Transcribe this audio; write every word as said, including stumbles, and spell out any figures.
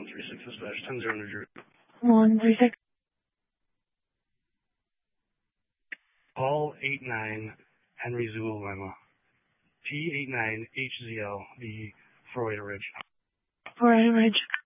three six dispatch, ten zero New Jersey. one three six. Paul eight nine Henry Zulu Lima. P eight nine H Z L, the four oh eight Ridge. four oh eight Ridge.